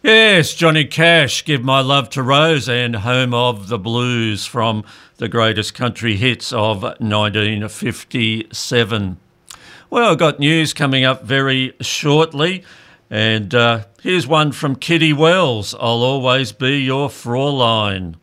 Yes, Johnny Cash, Give My Love to Rose, and Home of the Blues from the greatest country hits of 1957. Well, I've got news coming up very shortly, and here's one from Kitty Wells, I'll Always Be Your Fraulein.